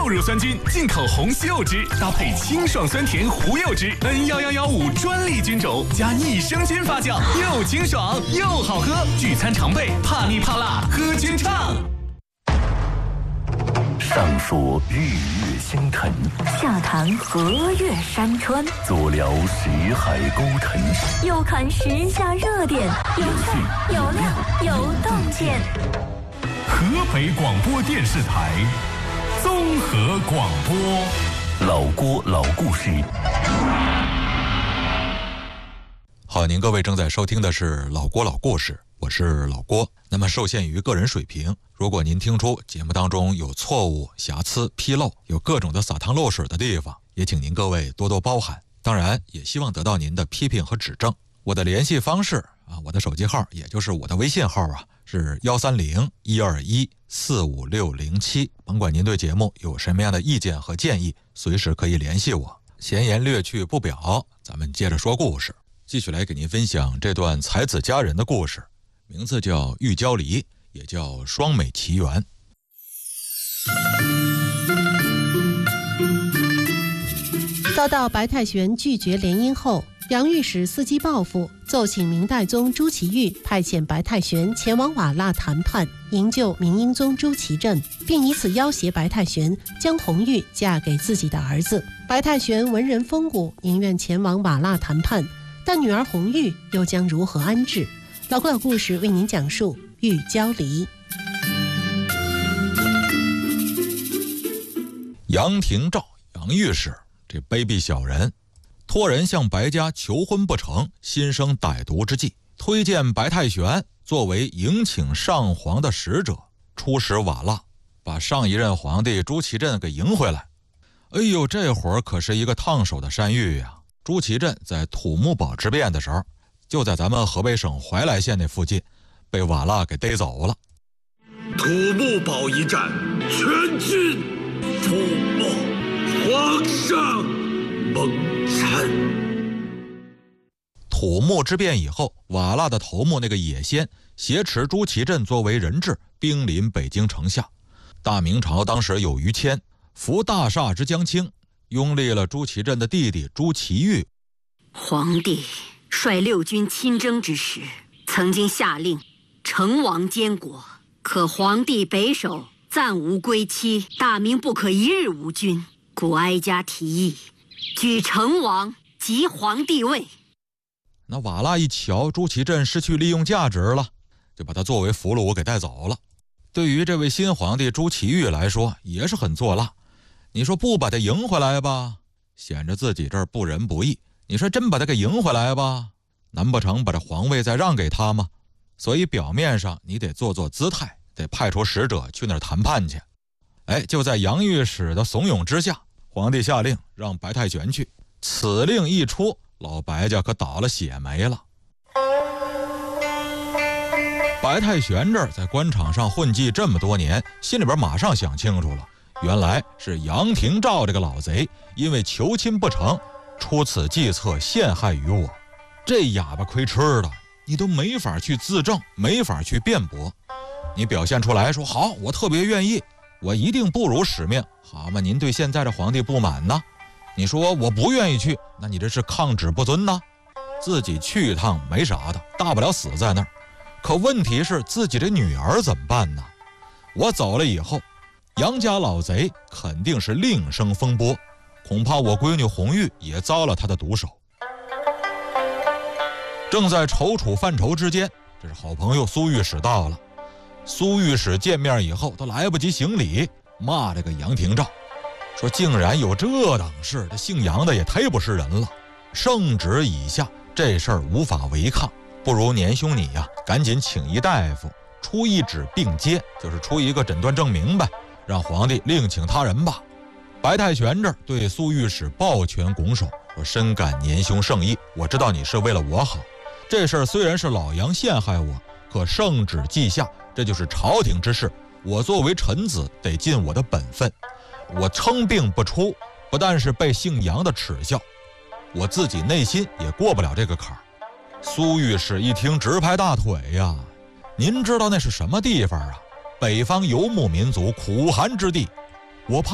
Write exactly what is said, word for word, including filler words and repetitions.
瘦肉酸菌进口红西柚汁，搭配清爽酸甜胡柚汁 N 一一一五专利菌种加益生菌发酵，又清爽又好喝，聚餐常备，怕腻怕辣喝菌畅。 上说日月星辰， 下谈河岳山川， 左聊识海沟沉， 右看时下热点，有趣有料有洞见。 河北广播电视台综合广播， 老郭老故事。 好，您各位正在收听的是老郭老故事，我是老郭。那么受限于个人水平，如果您听出节目当中有错误、瑕疵、纰漏，有各种的洒汤漏水的地方，也请您各位多多包涵。当然也希望得到您的批评和指正。我的联系方式啊，我的手机号也就是我的微信号啊，是幺三零一二一四五六零七。甭管您对节目有什么样的意见和建议，随时可以联系我。闲言略去不表，咱们接着说故事，继续来给您分享这段才子佳人的故事，名字叫玉娇梨，也叫双美奇缘。 遭到白太玄拒绝联姻后，杨御史伺机报复，奏请明代宗朱祁钰派遣白太玄前往瓦剌谈判，营救明英宗朱祁镇，并以此要挟白太玄将红玉嫁给自己的儿子。白太玄文人风骨，宁愿前往瓦剌谈判，但女儿红玉又将如何安置？老郭老故事为您讲述玉娇梨。 杨廷照，杨御史这卑鄙小人，托人向白家求婚不成，心生歹毒之计，推荐白太玄作为迎请上皇的使者，出使瓦剌，把上一任皇帝朱祁镇给迎回来。哎呦，这会儿可是一个烫手的山芋呀！朱祁镇在土木堡之变的时候，就在咱们河北省怀来县那附近，被瓦剌给逮走了。 土木堡一战，全军覆没。皇上蒙尘。 土木之变以后，瓦剌的头目那个野先挟持朱祁镇作为人质，兵临北京城下。大明朝当时有于谦扶大厦之将倾，拥立了朱祁镇的弟弟朱祁钰。 皇帝率六军亲征之时，曾经下令成王监国，可皇帝北守，暂无归期，大明不可一日无君，故哀家提议举成王即皇帝位。 那瓦剌一瞧朱祁镇失去利用价值了，就把他作为俘虏给带走了。对于这位新皇帝朱祁钰来说也是很作辣，你说不把他迎回来吧，显着自己这儿不仁不义，你说真把他给迎回来吧，难不成把这皇位再让给他吗？所以表面上你得做做姿态，得派出使者去那儿谈判去。哎，就在杨御史的怂恿之下，皇帝下令让白太玄去。此令一出，老白家可倒了血霉了。白太玄这儿在官场上混迹这么多年，心里边马上想清楚了，原来是杨廷照这个老贼因为求亲不成，出此计策陷害于我。这哑巴亏吃的，你都没法去自证，没法去辩驳。你表现出来说好，我特别愿意，我一定不辱使命，好嘛，您对现在的皇帝不满呢？你说我不愿意去，那你这是抗旨不遵呢？自己去一趟没啥的，大不了死在那儿。可问题是自己的女儿怎么办呢？我走了以后，杨家老贼肯定是另生风波，恐怕我闺女红玉也遭了他的毒手。正在踌躇犯愁之间，这是好朋友苏御史到了。苏御史见面以后都来不及行礼，骂这个杨廷照，说竟然有这等事，这姓杨的也忒不是人了。圣旨已下，这事儿无法违抗，不如年兄你呀、啊，赶紧请一大夫出一纸病笺，就是出一个诊断证明呗，让皇帝另请他人吧。白太玄这儿对苏御史抱拳拱手，说深感年兄圣意，我知道你是为了我好。这事儿虽然是老杨陷害我，可圣旨既下，这就是朝廷之事，我作为臣子得尽我的本分。我称病不出，不但是被姓杨的耻笑，我自己内心也过不了这个坎儿。苏御史一听直拍大腿呀，您知道那是什么地方啊？北方游牧民族苦寒之地，我怕